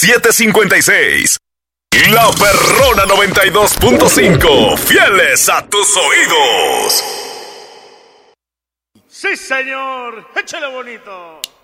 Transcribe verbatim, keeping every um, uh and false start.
siete cinco seis. La Perrona noventa y dos punto cinco. Fieles a tus oídos. Sí, señor. Échale bonito.